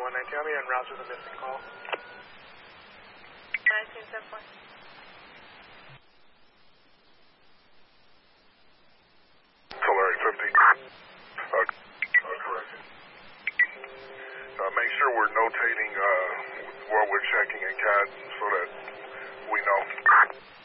119. I'll be en route to the missing call. 1971. Tulare 50. Correct. Make sure we're notating what we're checking in CAD so that we know.